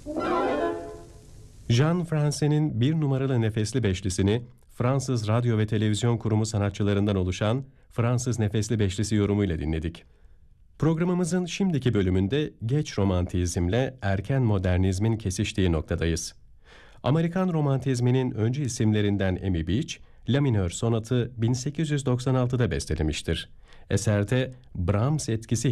Jean France'nin bir numaralı nefesli beşlisini Fransız Radyo ve Televizyon Kurumu sanatçılarından oluşan Fransız Nefesli Beşlisi yorumuyla dinledik. Programımızın şimdiki bölümünde geç romantizmle erken modernizmin kesiştiği noktadayız. Amerikan romantizminin öncü isimlerinden Amy Beach, La minör sonatı 1896'da bestelemiştir. Eserde Brahms etkisi